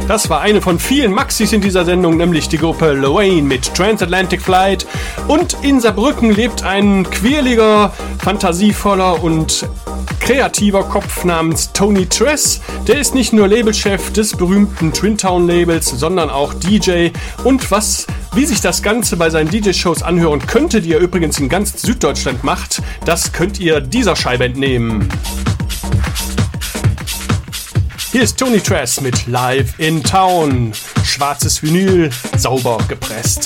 Das war eine von vielen Maxis in dieser Sendung, nämlich die Gruppe Loane mit Transatlantic Flight. Und in Saarbrücken lebt ein quirliger, fantasievoller und kreativer Kopf namens Tony Tress. Der ist nicht nur Labelchef des berühmten Twin Town Labels, sondern auch DJ. Und wie sich das Ganze bei seinen DJ-Shows anhören könnte, die er übrigens in ganz Süddeutschland macht, das könnt ihr dieser Scheibe entnehmen. Hier ist Tony Tress mit Live in Town. Schwarzes Vinyl, sauber gepresst.